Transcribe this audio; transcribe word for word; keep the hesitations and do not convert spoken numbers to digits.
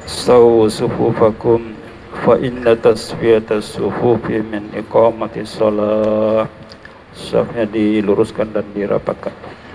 Sawu sufufakum fa inna tasfiyatas sufufi min iqamati shalah. Safnya diluruskan dan dirapatkan.